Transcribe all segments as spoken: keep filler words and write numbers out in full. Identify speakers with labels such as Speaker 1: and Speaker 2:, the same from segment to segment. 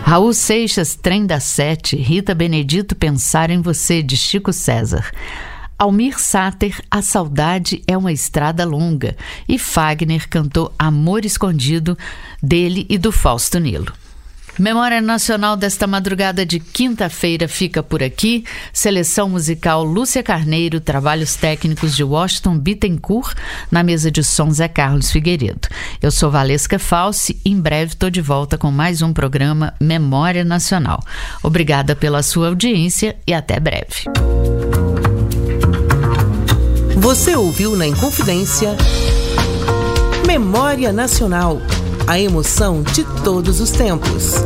Speaker 1: Raul Seixas, Trem da Sete, Rita Benedito, Pensar em Você, de Chico César. Almir Sater, A Saudade é uma Estrada Longa. E Fagner cantou Amor Escondido, dele e do Fausto Nilo. Memória Nacional desta madrugada de quinta-feira fica por aqui. Seleção musical Lúcia Carneiro, trabalhos técnicos de Washington Bittencourt, na mesa de som Zé Carlos Figueiredo. Eu sou Valesca Falsi, em breve estou de volta com mais um programa Memória Nacional. Obrigada pela sua audiência e até breve.
Speaker 2: Você ouviu na Inconfidência Memória Nacional, a emoção de todos os tempos.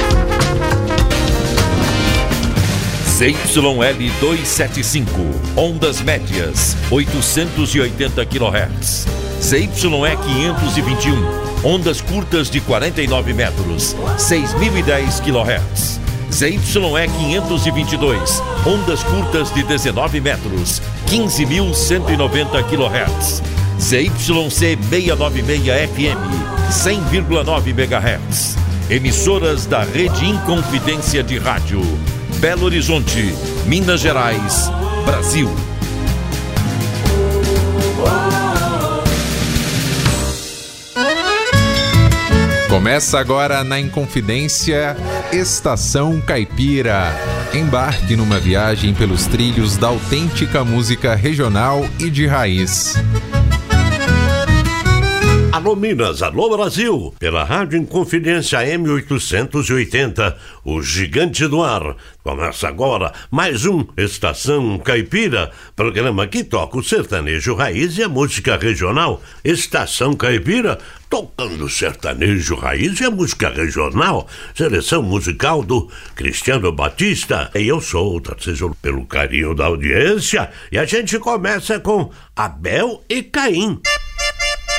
Speaker 3: Z Y L duzentos e setenta e cinco, ondas médias, oitocentos e oitenta quilohertz. Z Y E quinhentos e vinte e um, ondas curtas de quarenta e nove metros, seis mil e dez quilohertz. Z Y E quinhentos e vinte e dois, ondas curtas de dezenove metros, quinze mil cento e noventa quilohertz. Z Y C seiscentos e noventa e seis F M, cem vírgula nove megahertz. Emissoras da Rede Inconfidência de Rádio. Belo Horizonte, Minas Gerais, Brasil.
Speaker 4: Começa agora na Inconfidência, Estação Caipira. Embarque numa viagem pelos trilhos da autêntica música regional e de raiz.
Speaker 5: Alô Minas, alô Brasil, pela Rádio Inconfidência M oitocentos e oitenta, o gigante do ar. Começa agora mais um Estação Caipira, programa que toca o sertanejo raiz e a música regional. Estação Caipira, tocando sertanejo raiz e a música regional. Seleção musical do Cristiano Batista. E eu sou o Tarcísio, pelo carinho da audiência. E a gente começa com Abel e Caim.